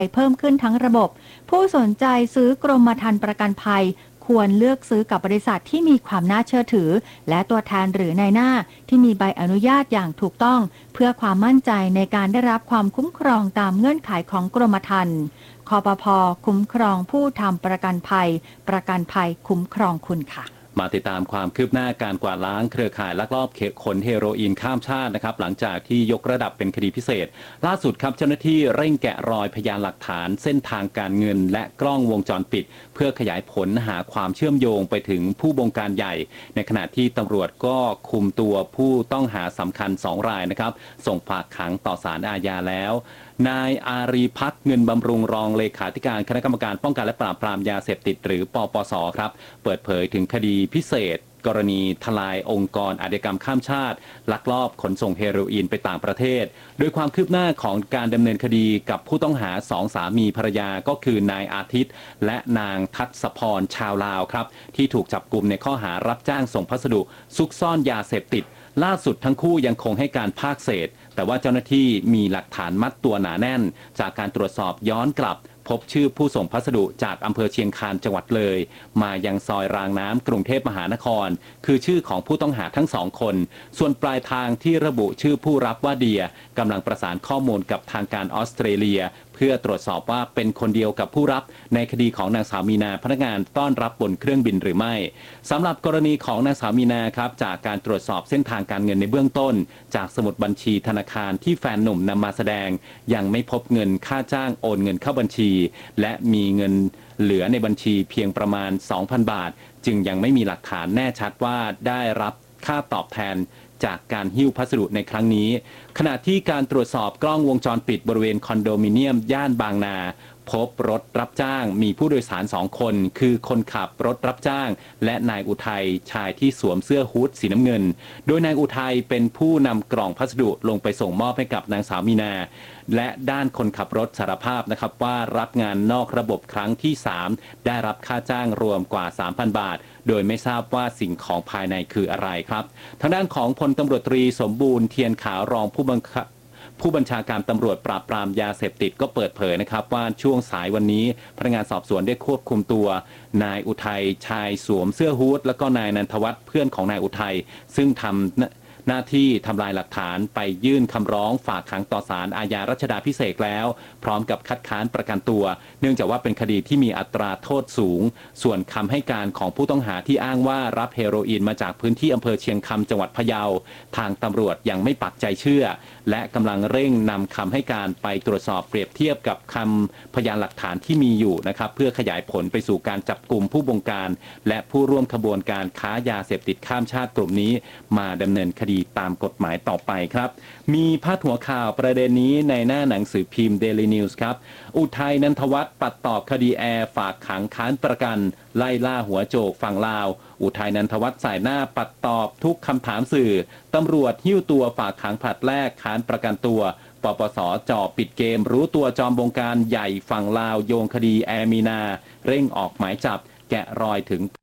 เพิ่มขึ้นทั้งระบบ ผู้สนใจซื้อกรมธรรม์ประกันภัยควรเลือกซื้อกับบริษัทที่มีความน่าเชื่อถือและตัวแทนหรือนายหน้าที่มีใบอนุญาตอย่างถูกต้องเพื่อความมั่นใจในการได้รับความคุ้มครองตามเงื่อนไขของกรมธรรม์คปภ.คุ้มครองผู้ทำประกันภัยคุ้มครองคุณค่ะมาติดตามความคืบหน้าการกวาดล้างเครือข่ายลักลอบขนเฮโรอีนข้ามชาตินะครับหลังจากที่ยกระดับเป็นคดีพิเศษล่าสุดครับเจ้าหน้าที่เร่งแกะรอยพยานหลักฐานเส้นทางการเงินและกล้องวงจรปิดเพื่อขยายผลหาความเชื่อมโยงไปถึงผู้บงการใหญ่ในขณะที่ตำรวจก็คุมตัวผู้ต้องหาสำคัญ2รายนะครับส่งฝากขังต่อศาลอาญาแล้วนายอารีพัฒน์เงินบำรุงรองเลขาธิการคณะกรรมการป้องกันและปราบปรามยาเสพติดหรือปปสครับเปิดเผยถึงคดีพิเศษกรณีทลายองค์กรอาชญากรรมข้ามชาติลักลอบขนส่งเฮโรอีนไปต่างประเทศโดยความคืบหน้าของการดำเนินคดีกับผู้ต้องหา2สามีภรรยาก็คือนายอาทิตย์และนางทัศพรชาวลาวครับที่ถูกจับกุมในข้อหารับจ้างส่งพัสดุซุกซ่อนยาเสพติดล่าสุดทั้งคู่ยังคงให้การภาคเศษแต่ว่าเจ้าหน้าที่มีหลักฐานมัดตัวหนาแน่นจากการตรวจสอบย้อนกลับพบชื่อผู้ส่งพัสดุจากอำเภอเชียงคานจังหวัดเลยมายังซอยรางน้ำกรุงเทพมหานครคือชื่อของผู้ต้องหาทั้ง2คนส่วนปลายทางที่ระบุชื่อผู้รับว่าเดียกำลังประสานข้อมูลกับทางการออสเตรเลียเพื่อตรวจสอบว่าเป็นคนเดียวกับผู้รับในคดีของนางสาวมีนาพนักงานต้อนรับบนเครื่องบินหรือไม่สำหรับกรณีของนางสาวมีนาครับจากการตรวจสอบเส้นทางการเงินในเบื้องต้นจากสมุดบัญชีธนาคารที่แฟนหนุ่มนำมาแสดงยังไม่พบเงินค่าจ้างโอนเงินเข้าบัญชีและมีเงินเหลือในบัญชีเพียงประมาณ 2,000 บาทจึงยังไม่มีหลักฐานแน่ชัดว่าได้รับค่าตอบแทนจากการหิ้วพัสดุในครั้งนี้ขณะที่การตรวจสอบกล้องวงจรปิดบริเวณคอนโดมิเนียมย่านบางนาพบรถรับจ้างมีผู้โดยสาร2คนคือคนขับรถรับจ้างและนายอุทัยชายที่สวมเสื้อฮู้ดสีน้ำเงินโดยนายอุทัยเป็นผู้นำกล่องพัสดุลงไปส่งมอบให้กับนางสาวมีนาและด้านคนขับรถสารภาพนะครับว่ารับงานนอกระบบครั้งที่3ได้รับค่าจ้างรวมกว่า 3,000 บาทโดยไม่ทราบว่าสิ่งของภายในคืออะไรครับทางด้านของพลตำรวจตรีสมบูรณ์เทียนขาวรองผู้บัญชาการตำรวจปราบปรามยาเสพติดก็เปิดเผยนะครับว่าช่วงสายวันนี้พนักงานสอบสวนได้ควบคุมตัวนายอุทัยชายสวมเสื้อฮู้ดแล้วก็นายนันทวัฒน์เพื่อนของนายอุทัยซึ่งทำหน้าที่ทำลายหลักฐานไปยื่นคำร้องฝากขังต่อศาลอาญารัชดาภิเษกแล้วพร้อมกับคัดค้านประกันตัวเนื่องจากว่าเป็นคดีที่มีอัตราโทษสูงส่วนคำให้การของผู้ต้องหาที่อ้างว่ารับเฮโรอีนมาจากพื้นที่อำเภอเชียงคำจังหวัดพะเยาทางตำรวจยังไม่ปักใจเชื่อและกำลังเร่งนำคำให้การไปตรวจสอบเปรียบเทียบกับคำพยานหลักฐานที่มีอยู่นะครับเพื่อขยายผลไปสู่การจับกลุ่มผู้บงการและผู้ร่วมขบวนการค้ายาเสพติดข้ามชาติกลุ่มนี้มาดำเนินคดีตามกฎหมายต่อไปครับมีพาดหัวข่าวประเด็นนี้ในหน้าหนังสือพิมพ์ Daily News ครับอุทัยนันทวัฒน์ปัดตอบคดีแอร์ฝากขังค้านประกันไล่ล่าหัวโจกฝั่งลาวอุทัยนันทวัฒน์สายหน้าปัดตอบทุกคำถามสื่อตำรวจหิ้วตัวฝากขังผลัดแรกค้านประกันตัวปปส.จ่อปิดเกมรู้ตัวจอมบงการใหญ่ฝั่งลาวโยงคดีแอร์มีนาเร่งออกหมายจับแกะรอยถึง